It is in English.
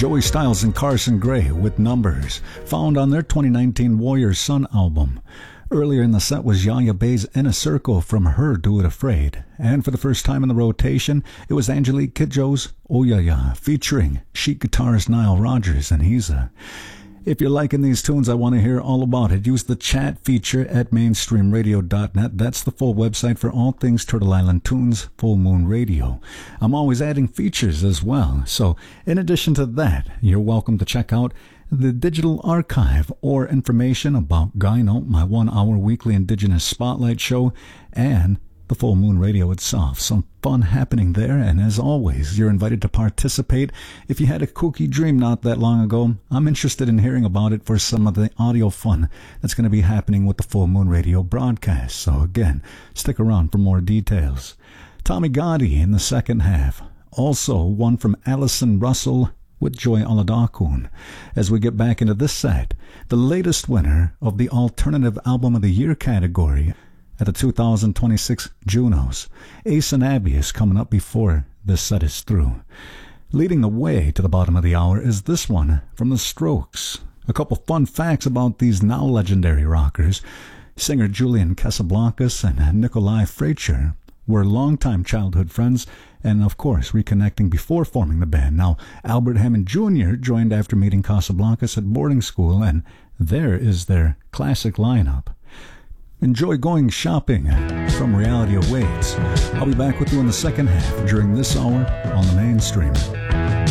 Joey Styles and Carson Gray with Numbers, found on their 2019 Warrior Sun album. Earlier in the set was Yaya Bay's In a Circle from her Do It Afraid. And for the first time in the rotation, it was Angelique Kidjo's Oh Ya Ya, featuring chic guitarist Nile Rodgers and Heza. If you're liking these tunes, I want to hear all about it. Use the chat feature at mainstreamradio.net. That's the full website for all things Turtle Island Tunes, Full Moon Radio. I'm always adding features as well. So in addition to that, you're welcome to check out the digital archive or information about Gyno, my 1-hour weekly Indigenous Spotlight show, and the Full Moon Radio itself. Some fun happening there, and as always, you're invited to participate. If you had a kooky dream not that long ago, I'm interested in hearing about it for some of the audio fun that's going to be happening with the Full Moon Radio broadcast. So again, stick around for more details. Tommy Gotti in the second half. Also one from Alison Russell with Joy Oladokun. As we get back into this set, the latest winner of the Alternative Album of the Year category at the 2026 Junos. Ace and Abby is coming up before this set is through. Leading the way to the bottom of the hour is this one from The Strokes. A couple fun facts about these now legendary rockers. Singer Julian Casablancas and Nikolai Fraiture were longtime childhood friends and, of course, reconnecting before forming the band. Now, Albert Hammond Jr. joined after meeting Casablancas at boarding school, and there is their classic lineup. Enjoy going shopping from Reality Awaits. I'll be back with you in the second half during this hour on the Mainstream.